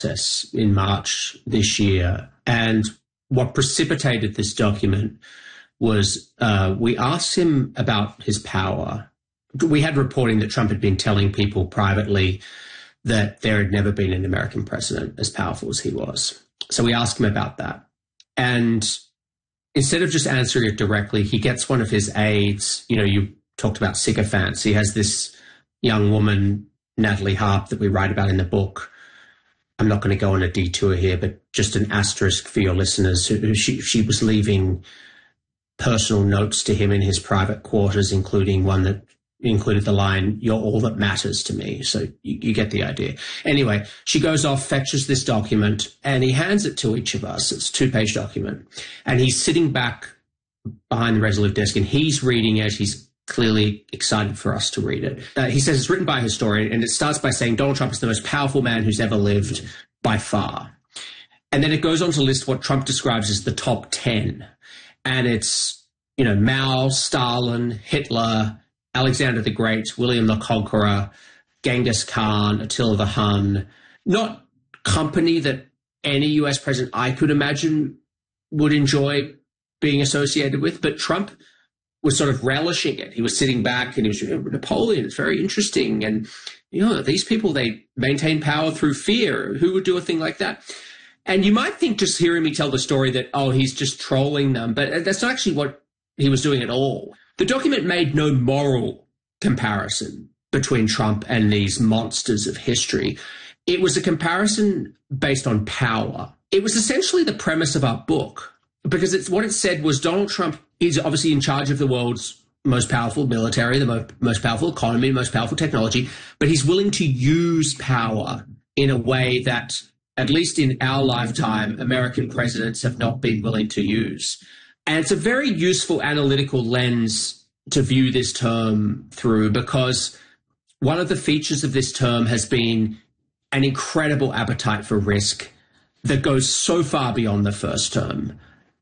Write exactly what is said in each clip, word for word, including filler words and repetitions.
in March this year. And what precipitated this document was uh, we asked him about his power. We had reporting that Trump had been telling people privately that there had never been an American president as powerful as he was. So we asked him about that. And instead of just answering it directly, he gets one of his aides. You know, you talked about sycophants. He has this young woman, Natalie Harp, that we write about in the book. I'm not going to go on a detour here, but just an asterisk for your listeners. She, she was leaving personal notes to him in his private quarters, including one that included the line, "You're all that matters to me." So you, you get the idea. Anyway, she goes off, fetches this document, and he hands it to each of us. It's a two-page document. And he's sitting back behind the Resolute desk, and he's reading it. He's clearly excited for us to read it. Uh, he says it's written by a historian, and it starts by saying Donald Trump is the most powerful man who's ever lived by far. And then it goes on to list what Trump describes as the top ten. And it's, you know, Mao, Stalin, Hitler, Alexander the Great, William the Conqueror, Genghis Khan, Attila the Hun. Not company that any U S president I could imagine would enjoy being associated with, but Trump was sort of relishing it. He was sitting back and he was, Napoleon, it's very interesting. And, you know, these people, they maintain power through fear. Who would do a thing like that? And you might think, just hearing me tell the story, that, oh, he's just trolling them. But that's not actually what he was doing at all. The document made no moral comparison between Trump and these monsters of history. It was a comparison based on power. It was essentially the premise of our book, because it's what it said was Donald Trump is obviously in charge of the world's most powerful military, the most, most powerful economy, the most powerful technology, but he's willing to use power in a way that, at least in our lifetime, American presidents have not been willing to use. And it's a very useful analytical lens to view this term through, because one of the features of this term has been an incredible appetite for risk that goes so far beyond the first term.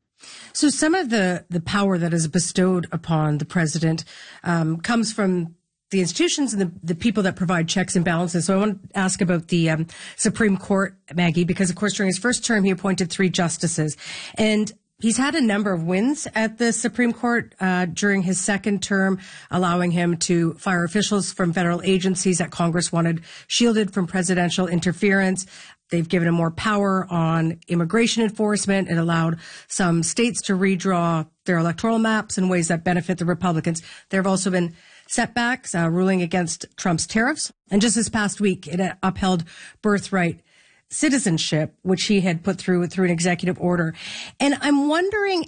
So some of the, the power that is bestowed upon the president um, comes from the institutions and the, the people that provide checks and balances. So I want to ask about the um, Supreme Court, Maggie, because, of course, during his first term, he appointed three justices. And he's had a number of wins at the Supreme Court uh, during his second term, allowing him to fire officials from federal agencies that Congress wanted shielded from presidential interference. They've given him more power on immigration enforcement. It allowed some states to redraw their electoral maps in ways that benefit the Republicans. There have also been setbacks, uh, ruling against Trump's tariffs. And just this past week, it upheld birthright citizenship, which he had put through through an executive order. And I'm wondering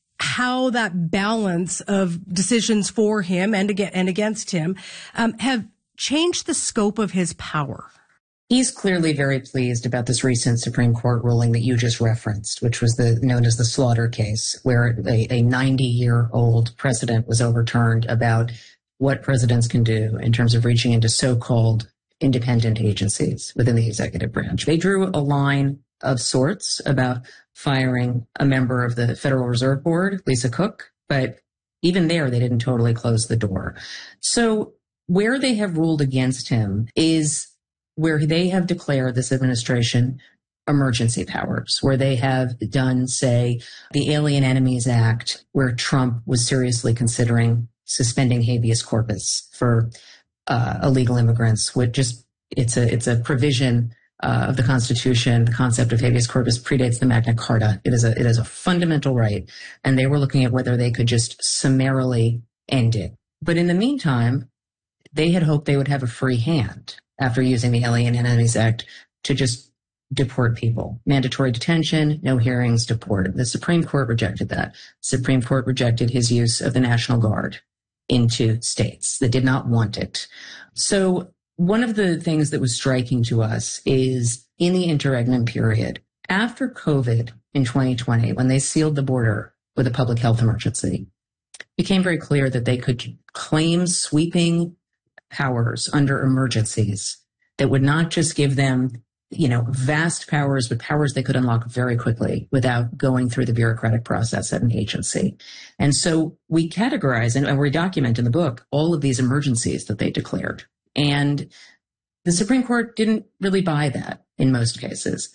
how that balance of decisions for him and again and against him um, have changed the scope of his power. He's clearly very pleased about this recent Supreme Court ruling that you just referenced, which was the known as the Slaughter case, where a ninety-year-old precedent was overturned about what presidents can do in terms of reaching into so-called independent agencies within the executive branch. They drew a line of sorts about firing a member of the Federal Reserve Board, Lisa Cook, but even there, they didn't totally close the door. So where they have ruled against him is where they have declared this administration emergency powers, where they have done, say, the Alien Enemies Act, where Trump was seriously considering suspending habeas corpus for uh, illegal immigrants. Which just it's a it's a provision uh, of the Constitution. The concept of habeas corpus predates the Magna Carta. It is a it is a fundamental right, and they were looking at whether they could just summarily end it. But in the meantime, they had hoped they would have a free hand after using the Alien Enemies Act to just deport people. Mandatory detention, no hearings, deport. The Supreme Court rejected that. The Supreme Court rejected his use of the National Guard into states that did not want it. So one of the things that was striking to us is in the interregnum period, after COVID in twenty twenty, when they sealed the border with a public health emergency, it became very clear that they could claim sweeping powers under emergencies that would not just give them, you know, vast powers, but powers they could unlock very quickly without going through the bureaucratic process at an agency. And so we categorize and we document in the book all of these emergencies that they declared. And the Supreme Court didn't really buy that. in most cases.